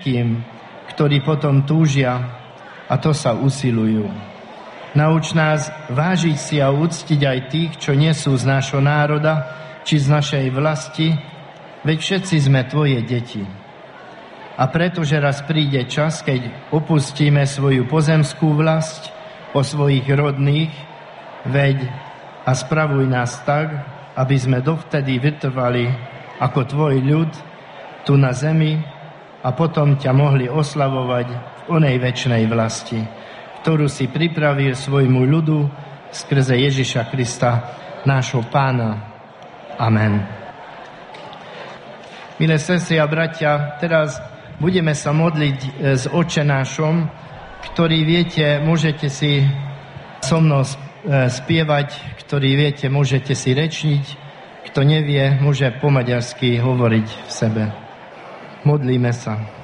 tým, ktorí potom túžia a to sa usilujú. Nauč nás vážiť si a uctiť aj tých, čo nie sú z nášho národa, či z našej vlasti, veď všetci sme tvoje deti. A pretože raz príde čas, keď opustíme svoju pozemskú vlast po svojich rodných, veď a spravuj nás tak, aby sme dovtedy vytrvali ako tvoj ľud tu na zemi a potom ťa mohli oslavovať v onej večnej vlasti, ktorú si pripravil svojmu ľudu skrze Ježiša Krista, nášho Pána. Amen. Milé sestry a bratia, teraz budeme sa modliť s Otčenášom, ktorý viete, môžete si so mnou spievať, ktorý viete, môžete si rečniť, kto nevie, môže po maďarsky hovoriť v sebe. Modlíme sa.